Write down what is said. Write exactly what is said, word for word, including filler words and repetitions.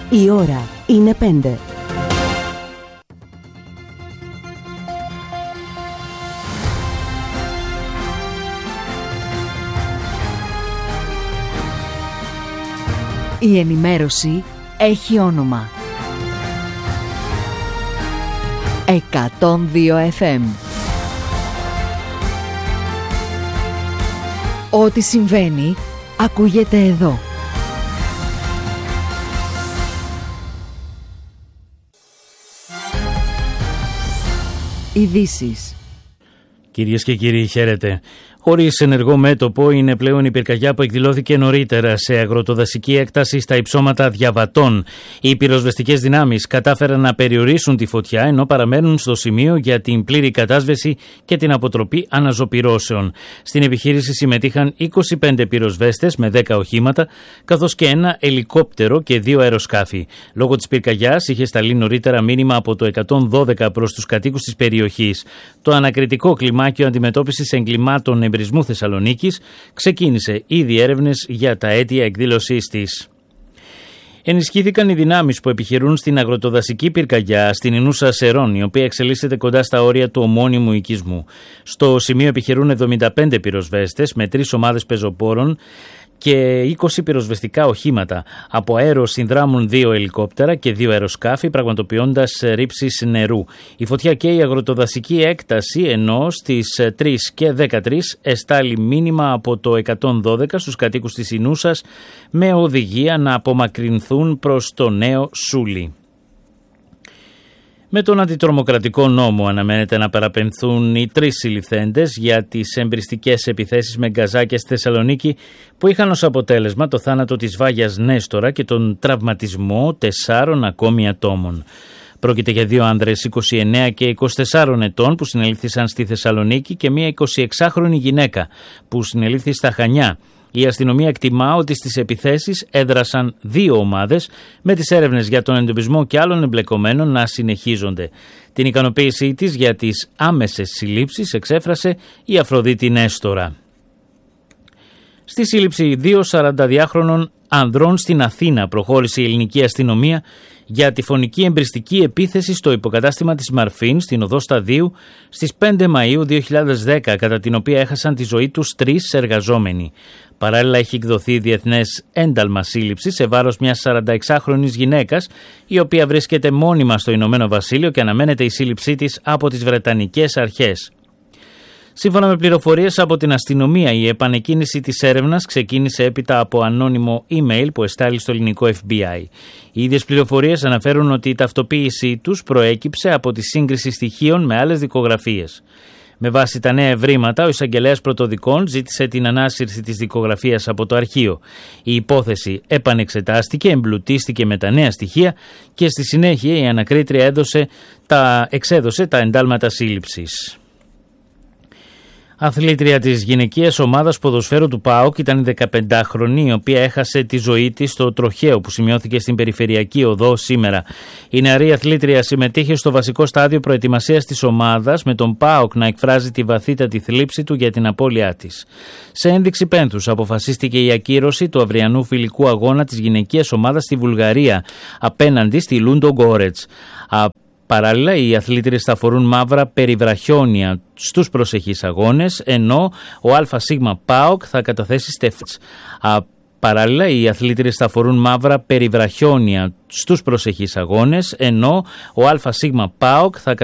Η ώρα είναι πέντε. Η ενημέρωση έχει όνομα. εκατόν δύο εφ εμ. Ό,τι συμβαίνει ακούγεται εδώ. Ειδήσεις. Κυρίες και κύριοι, χαίρετε. Χωρίς ενεργό μέτωπο είναι πλέον η πυρκαγιά που εκδηλώθηκε νωρίτερα σε αγροτοδασική έκταση στα υψώματα Διαβατών. Οι πυροσβεστικές δυνάμεις κατάφεραν να περιορίσουν τη φωτιά ενώ παραμένουν στο σημείο για την πλήρη κατάσβεση και την αποτροπή αναζωπυρώσεων. Στην επιχείρηση συμμετείχαν είκοσι πέντε πυροσβέστες με δέκα οχήματα, καθώς και ένα ελικόπτερο και δύο αεροσκάφη. Λόγω της πυρκαγιάς είχε σταλεί νωρίτερα μήνυμα από το εκατόν δώδεκα προς τους κατοίκους της περιοχής. Το ανακριτικό κλιμάκιο αντιμετώπισης εγκλημάτων εμπρισμού Θεσσαλονίκης ξεκίνησε ήδη έρευνες για τα αίτια εκδήλωσής της. Ενισχύθηκαν οι δυνάμεις που επιχειρούν στην αγροτοδασική πυρκαγιά στην Ινούσα Σερών, η οποία εξελίσσεται κοντά στα όρια του ομώνυμου οικισμού. Στο σημείο επιχειρούν εβδομήντα πέντε πυροσβέστες με τρεις ομάδες πεζοπόρων και είκοσι πυροσβεστικά οχήματα. Από αέρο συνδράμουν δύο ελικόπτερα και δύο αεροσκάφη, πραγματοποιώντας ρήψεις νερού. Η φωτιά και η αγροτοδασική έκταση, ενώ στις τρεις και δεκατρία εστάλει μήνυμα από το εκατόν δώδεκα στους κατοίκους της Ινούσας με οδηγία να απομακρυνθούν προς το νέο Σούλι. Με τον αντιτρομοκρατικό νόμο αναμένεται να παραπεμφθούν οι τρεις συλληφθέντες για τις εμπριστικές επιθέσεις με γκαζάκια στη Θεσσαλονίκη που είχαν ως αποτέλεσμα το θάνατο της Βάγιας Νέστορα και τον τραυματισμό τεσσάρων ακόμη ατόμων. Πρόκειται για δύο άνδρες είκοσι εννέα και είκοσι τεσσάρων ετών που συνελήφθησαν στη Θεσσαλονίκη και μια εικοσιεξάχρονη γυναίκα που συνελήφθη στα Χανιά. Η αστυνομία εκτιμά ότι στις επιθέσεις έδρασαν δύο ομάδες, με τις έρευνες για τον εντοπισμό και άλλων εμπλεκομένων να συνεχίζονται. Την ικανοποίησή της για τις άμεσες συλλήψεις εξέφρασε η Αφροδίτη Νέστορα. Στη σύλληψη δύο σαρανταδυάχρονων ανδρών στην Αθήνα προχώρησε η ελληνική αστυνομία για τη φωνική εμπριστική επίθεση στο υποκατάστημα της Μαρφίν στην οδό Σταδίου στις πέντε Μαΐου δύο χιλιάδες δέκα, κατά την οποία έχασαν τη ζωή τους τρεις εργαζόμενοι. Παράλληλα έχει εκδοθεί διεθνές ένταλμα σύλληψης σε βάρος μιας σαρανταεξάχρονης γυναίκας, η οποία βρίσκεται μόνιμα στο Ηνωμένο Βασίλειο και αναμένεται η σύλληψή της από τις Βρετανικές αρχές. Σύμφωνα με πληροφορίες από την αστυνομία, η επανεκκίνηση της έρευνας ξεκίνησε έπειτα από ανώνυμο email που εστάλει στο ελληνικό εφ μπι άι. Οι ίδιες πληροφορίες αναφέρουν ότι η ταυτοποίησή τους προέκυψε από τη σύγκριση στοιχείων με άλλες δικογραφίες. Με βάση τα νέα ευρήματα, ο εισαγγελέας πρωτοδικών ζήτησε την ανάσυρση της δικογραφίας από το αρχείο. Η υπόθεση επανεξετάστηκε, εμπλουτίστηκε με τα νέα στοιχεία και στη συνέχεια η ανακρίτρια έδωσε τα, εξέδωσε τα εντάλματα σύλληψης. Αθλήτρια της γυναικείας ομάδας ποδοσφαίρου του ΠΑΟΚ ήταν η δεκαπεντάχρονη, η οποία έχασε τη ζωή της στο τροχαίο που σημειώθηκε στην Περιφερειακή Οδό σήμερα. Η νεαρή αθλήτρια συμμετείχε στο βασικό στάδιο προετοιμασίας της ομάδας, με τον ΠΑΟΚ να εκφράζει τη βαθύτατη θλίψη του για την απώλειά της. Σε ένδειξη πένθους αποφασίστηκε η ακύρωση του αυριανού φιλικού αγώνα της γυναικείας ομάδας στη Βουλγαρία απέναντι στη Λούντο Γκόρετς. Παράλληλα, οι αθλήτριες θα φορούν μαύρα περιβραχιόνια στους προσεχείς αγώνες, ενώ ο ΑΣ ΠΑΟΚ θα καταθέσει στεφτς. Παράλληλα, οι αθλήτριες θα φορούν μαύρα περιβραχιόνια στους προσεχείς αγώνες, ενώ ο ΑΣ ΠΑΟΚ θα